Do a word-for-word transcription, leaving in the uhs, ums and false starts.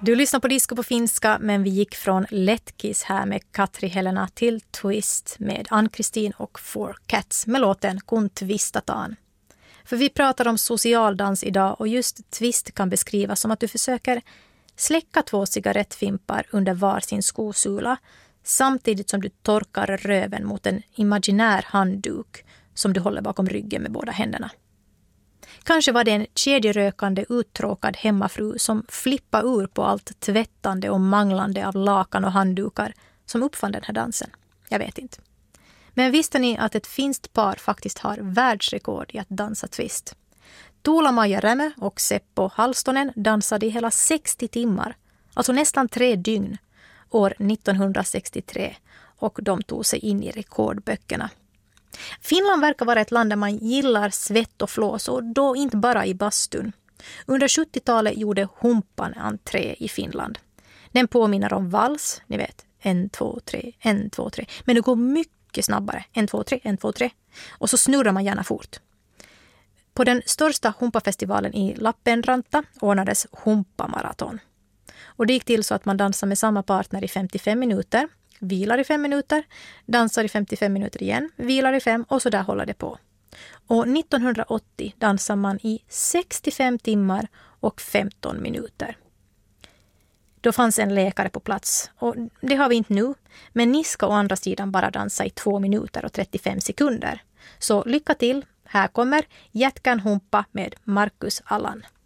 Du lyssnar på Disco på finska, men vi gick från Lättkiss här med Katri Helena till Twist med Ann-Kristin och Four Cats med låten Kun twistataan. För vi pratar om socialdans idag och just twist kan beskrivas som att du försöker släcka två cigarettfimpar under var sin skosula samtidigt som du torkar röven mot en imaginär handduk som du håller bakom ryggen med båda händerna. Kanske var det en kedjerökande uttråkad hemmafru som flippade ur på allt tvättande och manglande av lakan och handdukar som uppfann den här dansen. Jag vet inte. Men visste ni att ett finskt par faktiskt har världsrekord i att dansa twist? Tuula-Maija Rämö och Seppo Halstonen dansade i hela sextio timmar, alltså nästan tre dygn, år nittonhundrasextiotre och de tog sig in i rekordböckerna. Finland verkar vara ett land där man gillar svett och flås och då inte bara i bastun. Under sjuttiotalet gjorde humpan entré i Finland. Den påminner om vals, ni vet, en, två, tre, en, två, tre. Men det går mycket snabbare, en, två, tre, en, två, tre. Och så snurrar man gärna fort. På den största humpafestivalen i Lappeenranta ordnades humpamaraton. Och det gick till så att man dansar med samma partner i femtiofem minuter, vilar i fem minuter, dansar i femtiofem minuter igen, vilar i fem och så där håller det på. Och nittonhundraåttio dansar man i sextiofem timmar och femton minuter. Då fanns en läkare på plats och det har vi inte nu, men ni ska å andra sidan bara dansa i två minuter och trettiofem sekunder. Så lycka till, här kommer Jätkän humpa med Marcus Allan.